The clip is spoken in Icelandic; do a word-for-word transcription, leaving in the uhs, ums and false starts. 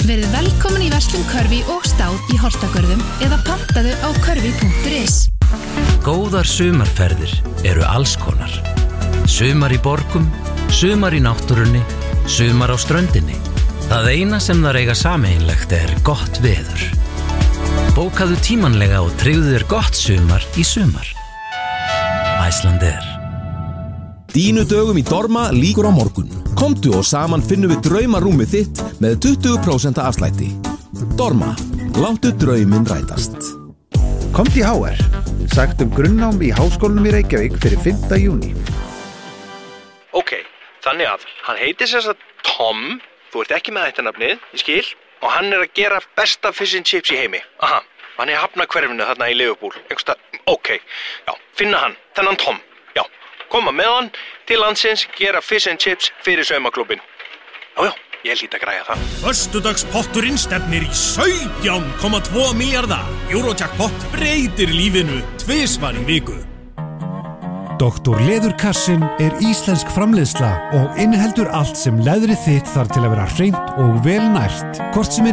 Verið velkomin í verslun Körfi og Stál í Holtagörðum eða pantaðu á körfi punktur is. Góðar sumarferðir eru alls konar. Sumar í borgum, sumar í náttúrunni, sumar á ströndinni. Það eina sem þar eiga sameiginlegt er gott veður. Bókaðu tímanlega og tryggðu þér gott sumar í sumar. Icelandair. Dínu dögum í Dorma lýkur á morgun. Komdu og saman finnum við draumarúmið þitt með tuttugu prósent afslætti. Dorma. Láttu drauminn rætast. Komdu í H R. Sagt um grunnnám í Háskólanum í Reykjavík fyrir fimmta júní. Ok, þannig að hann heitir sem sagt Tom, þú ert ekki með ættarnafnið, ég skil, og hann er að gera besta fish and chips í heimi. Aha, hann er hafna hverfinu þarna í Liverpool. Einhversta, ok, já, finna hann, þennan Tom, já, koma með hann til landsins, gera fish and chips fyrir saumaklúbbin. Já, já, ég hlýt að græja það. Föstudagspotturinn stefnir í sautján komma tvo milljarða. Eurojackpot breytir lífinu tvisvar í viku. Doktor Leðurkassin er íslensk framleiðsla og inniheldur allt sem leðrið þitt þarf til að vera hreint og vel nært. Hvort sem er